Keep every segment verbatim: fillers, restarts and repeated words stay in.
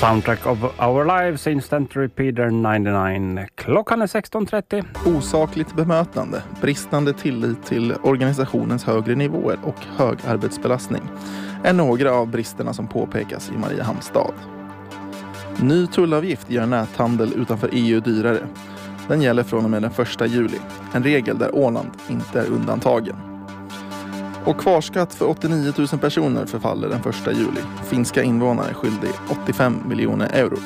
Soundtrack of Our Lives, Instant Repeater nittionio. Klockan är sexton trettio. Osakligt bemötande, bristande tillit till organisationens högre nivåer och hög arbetsbelastning är några av bristerna som påpekas i Mariehamns stad. Ny tullavgift gör näthandel utanför E U dyrare. Den gäller från och med den första juli, en regel där Åland inte är undantagen. Och kvarskatt för åttionio tusen personer förfaller den första juli. Finska invånare är skyldig åttiofem miljoner euro.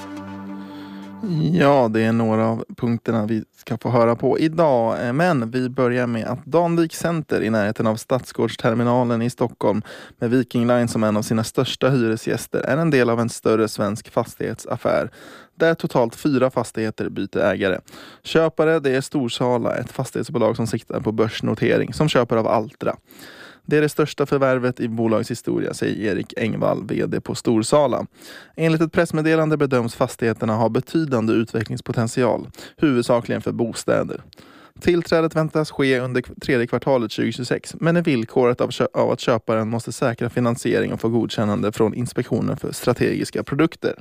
Ja, det är några av punkterna vi ska få höra på idag. Men vi börjar med att Danvik Center i närheten av Stadsgårdsterminalen i Stockholm med Viking Line som en av sina största hyresgäster är en del av en större svensk fastighetsaffär där totalt fyra fastigheter byter ägare. Köpare, det är Storsala, ett fastighetsbolag som siktar på börsnotering som köper av Altra. Det är det största förvärvet i bolagets historia, säger Erik Engvall, vd på Storsala. Enligt ett pressmeddelande bedöms fastigheterna ha betydande utvecklingspotential, huvudsakligen för bostäder. Tillträdet väntas ske under tredje kvartalet tjugohundratjugosex, men är villkoret av, kö- av att köparen måste säkra finansiering och få godkännande från Inspektionen för strategiska produkter.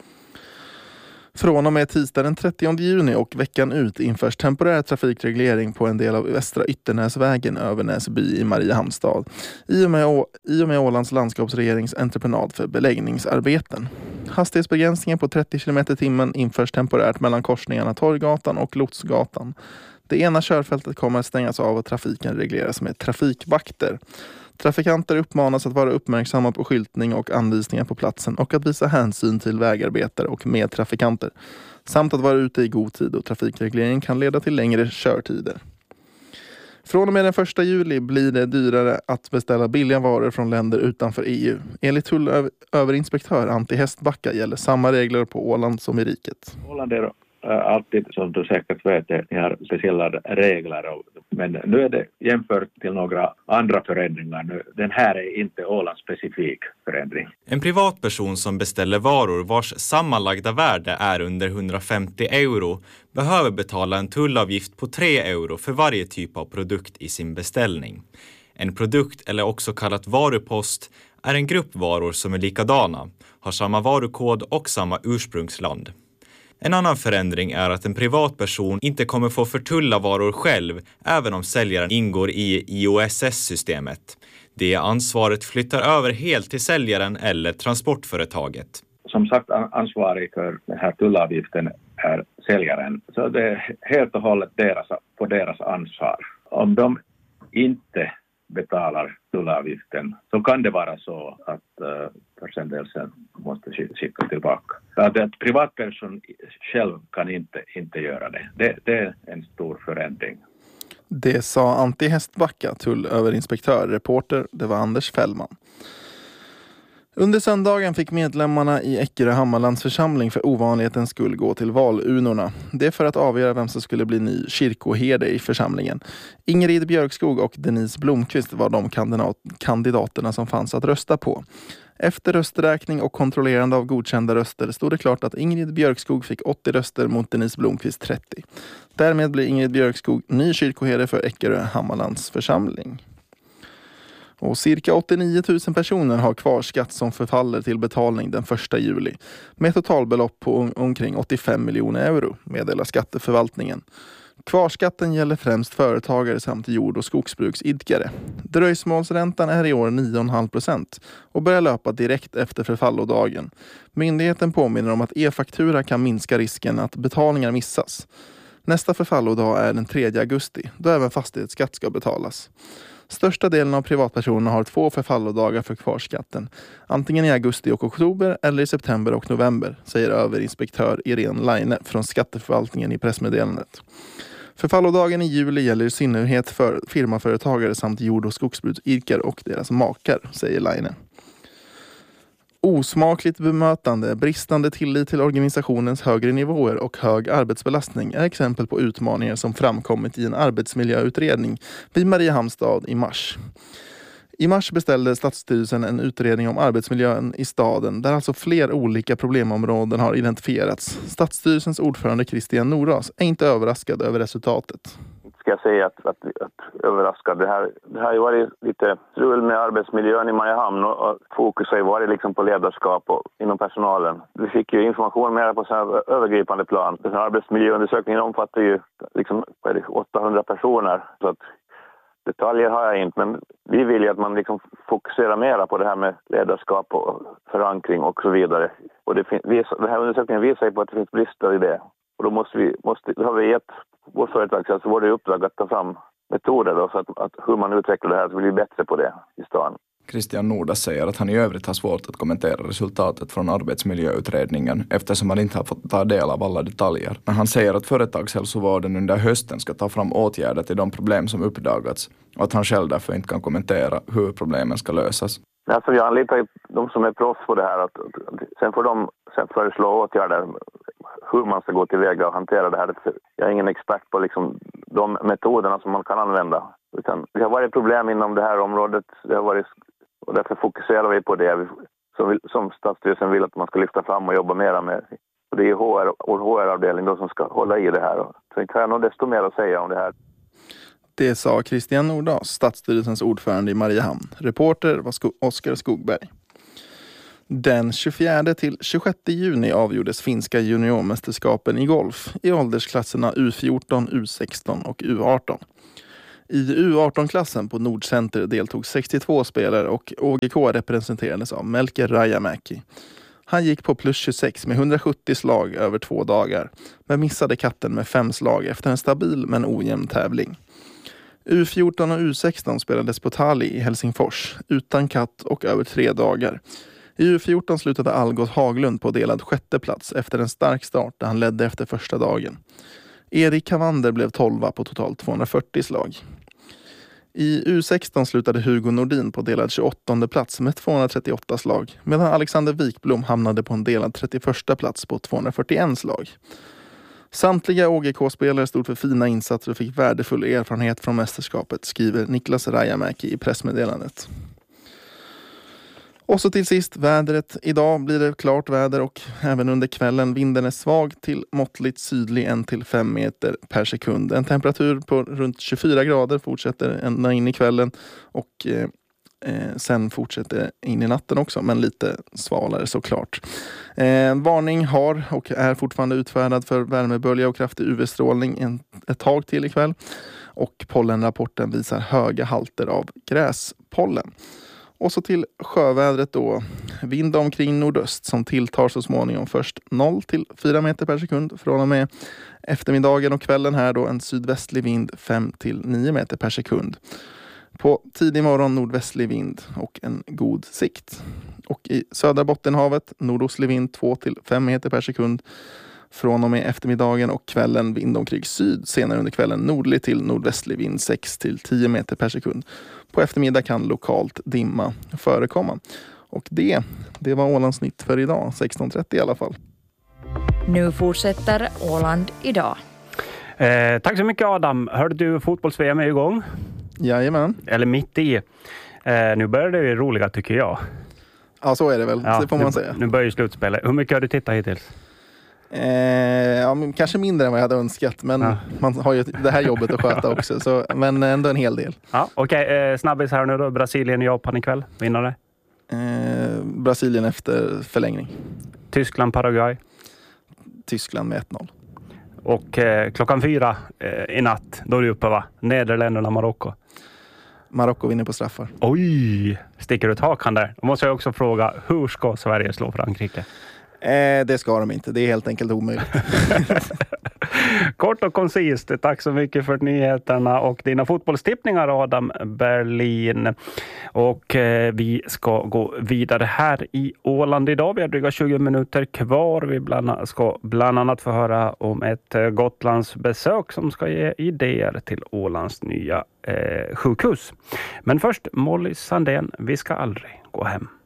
Från och med tisdag den trettionde juni och veckan ut införs temporär trafikreglering på en del av Västra Ytternäsvägen över Näsby i Mariehamns stad i och med, Å- i och med Ålands landskapsregerings entreprenad för beläggningsarbeten. Hastighetsbegränsningen på trettio kilometer i timmen införs temporärt mellan korsningarna Torggatan och Lotsgatan. Det ena körfältet kommer att stängas av och trafiken regleras med trafikvakter. Trafikanter uppmanas att vara uppmärksamma på skyltning och anvisningar på platsen och att visa hänsyn till vägarbetare och medtrafikanter. Samt att vara ute i god tid och trafikreglering kan leda till längre körtider. Från och med den första juli blir det dyrare att beställa billiga varor från länder utanför E U. Enligt tullöverinspektör Antti Hestbacka gäller samma regler på Åland som i riket. Åland är alltid, som du säkert vet, ni har speciella regler. Men nu är det jämfört till några andra förändringar. Nu, den här är inte Ålands specifik förändring. En privatperson som beställer varor vars sammanlagda värde är under hundrafemtio euro behöver betala en tullavgift på tre euro för varje typ av produkt i sin beställning. En produkt, eller också kallat varupost, är en grupp varor som är likadana, har samma varukod och samma ursprungsland. En annan förändring är att en privatperson inte kommer få förtulla varor själv även om säljaren ingår i I O S S-systemet. Det ansvaret flyttar över helt till säljaren eller transportföretaget. Som sagt, ansvarig för den här tullavgiften är säljaren. Så det är helt och hållet deras, på deras ansvar. Om de inte betalar tullavgiften så kan det vara så att uh, försändelsen måste skicka tillbaka. Att en privatperson själv kan inte, inte göra det. det. Det är en stor förändring. Det sa Antti Hestbacka, tullöverinspektör, reporter, det var Anders Fällman. Under söndagen fick medlemmarna i Eckerö Hammarlands församling för ovanlighetens skull gå till valurnorna. Det är för att avgöra vem som skulle bli ny kyrkoherde i församlingen. Ingrid Björkskog och Denise Blomqvist var de kandidaterna som fanns att rösta på. Efter rösträkning och kontrollerande av godkända röster stod det klart att Ingrid Björkskog fick åttio röster mot Denise Blomqvist trettio. Därmed blir Ingrid Björkskog ny kyrkoherde för Eckerö Hammarlands församling. Och cirka åttionio tusen personer har kvarskatt som förfaller till betalning den första juli med totalbelopp på omkring åttiofem miljoner euro, meddelar skatteförvaltningen. Kvarskatten gäller främst företagare samt jord- och skogsbruksidkare. Dröjsmålsräntan är i år nio komma fem procent och börjar löpa direkt efter förfallodagen. Myndigheten påminner om att e-faktura kan minska risken att betalningar missas. Nästa förfallodag är den tredje augusti, då även fastighetsskatt ska betalas. Största delen av privatpersonerna har två förfallodagar för kvarskatten, antingen i augusti och oktober eller i september och november, säger överinspektör Irene Laine från skatteförvaltningen i pressmeddelandet. Förfallodagen i juli gäller i synnerhet för firmaföretagare samt jord- och skogsbruksidkare och deras makar, säger Laine. Osmakligt bemötande, bristande tillit till organisationens högre nivåer och hög arbetsbelastning är exempel på utmaningar som framkommit i en arbetsmiljöutredning vid Mariehamns stad i mars. I mars beställde Stadsstyrelsen en utredning om arbetsmiljön i staden där alltså fler olika problemområden har identifierats. Stadsstyrelsens ordförande Christian Noras är inte överraskad över resultatet. ska jag säga att, att, att överraskad. Det här, det här har ju varit lite strul med arbetsmiljön i Mariehamn och, och fokus har ju varit liksom på ledarskap och inom personalen. Vi fick ju information mer på så här övergripande plan. Den här arbetsmiljöundersökningen omfattar ju liksom åttahundra personer, så att detaljer har jag inte, men vi vill ju att man liksom fokuserar mer på det här med ledarskap och förankring och så vidare. Och det, fin- den här undersökningen visar ju på att det finns brister i det. Och då måste vi, måste, då har vi gett vår företag, alltså vår uppdrag att ta fram metoder då, för att, att hur man utvecklar det här så blir vi bättre på det i stan. Christian Nordas säger att han i övrigt har svårt att kommentera resultatet från arbetsmiljöutredningen eftersom han inte har fått ta del av alla detaljer. Men han säger att företagshälsovården under hösten ska ta fram åtgärder till de problem som uppdagats och att han själv därför inte kan kommentera hur problemen ska lösas. Alltså jag anlitar ju de som är proffs på det här. Att, att, sen får de sen föreslå åtgärder hur man ska gå tillväga och hantera det här. Jag är ingen expert på liksom de metoderna som man kan använda. Utan det har varit problem inom det här området. Det har varit, och därför fokuserar vi på det som, vill, som Stadsstyrelsen vill att man ska lyfta fram och jobba mera med. Och det är H R, och H R-avdelning då som ska hålla i det här. Så inte har jag nog desto mer att säga om det här. Det sa Christian Nordas, Stadsstyrelsens ordförande i Mariehamn. Reporter var Sko- Oskar Skogberg. Den tjugofjärde till tjugosjätte juni avgjordes finska juniormästerskapen i golf i åldersklasserna U fjorton, U sexton och U arton. I U arton-klassen på Nordcenter deltog sextiotvå spelare och O G K representerades av Melker Rajamäki. Han gick på plus tjugosex med hundrasjuttio slag över två dagar, men missade katten med fem slag efter en stabil men ojämn tävling. U fjorton och U sexton spelades på Tali i Helsingfors, utan katt och över tre dagar. I U fjorton slutade Algot Haglund på delad sjätte plats efter en stark start där han ledde efter första dagen. Erik Kavander blev tolva på totalt tvåhundrafyrtio slag. I U sexton slutade Hugo Nordin på delad tjugoåttonde plats med tvåhundratrettioåtta slag, medan Alexander Wikblom hamnade på en delad trettioförsta plats på tvåhundrafyrtioen slag. Samtliga O G K-spelare stod för fina insatser och fick värdefull erfarenhet från mästerskapet, skriver Niklas Rajamäki i pressmeddelandet. Och så till sist vädret. Idag blir det klart väder och även under kvällen. Vinden är svag till måttligt sydlig en till fem meter per sekund. En temperatur på runt tjugofyra grader fortsätter ända in i kvällen och eh, eh, sen fortsätter in i natten också, men lite svalare såklart. Eh, varning har och är fortfarande utfärdad för värmebölja och kraftig U V-strålning en, ett tag till ikväll. Och pollenrapporten visar höga halter av gräspollen. Och så till sjövädret då. Vind omkring nordöst som tilltar så småningom först noll till fyra meter per sekund. Från och med eftermiddagen och kvällen här då en sydvästlig vind fem till nio meter per sekund. På tidig morgon nordvästlig vind och en god sikt. Och i södra Bottenhavet nordostlig vind två till fem meter per sekund. Från och med eftermiddagen och kvällen vind omkring syd. Senare under kvällen nordlig till nordvästlig vind sex till tio meter per sekund. På eftermiddag kan lokalt dimma förekomma. Och det, det var Ålands nytt för idag, sexton trettio i alla fall. Nu fortsätter Åland idag. Eh, tack så mycket Adam. Hörde du fotbolls-V M är igång? Jajamän. Eller mitt i. Eh, nu börjar det ju roliga tycker jag. Ja, så är det väl. Ja, det får man nu, säga. Nu börjar ju slutspelet. Hur mycket har du tittat hittills? Eh, ja, kanske mindre än vad jag hade önskat, men ja. Man har ju det här jobbet att sköta också, så, men ändå en hel del. Ja, okej, okay. eh, snabbis här nu då. Brasilien och Japan ikväll. Vinnare? Eh, Brasilien efter förlängning. Tyskland, Paraguay? Tyskland med ett noll. Och eh, klockan fyra eh, i natt, då är du uppe va? Nederländerna, Marocko. Marocko vinner på straffar. Oj, sticker du takan där? Då måste jag också fråga, hur ska Sverige slå Frankrike? Eh, det ska de inte. Det är helt enkelt omöjligt. Kort och koncist. Tack så mycket för nyheterna och dina fotbollstippningar Adam Berlin. Och eh, vi ska gå vidare här i Åland idag. Vi har dryga tjugo minuter kvar. Vi bland, ska bland annat få höra om ett eh, Gotlands besök som ska ge idéer till Ålands nya eh, sjukhus. Men först Molly Sandén, vi ska aldrig gå hem.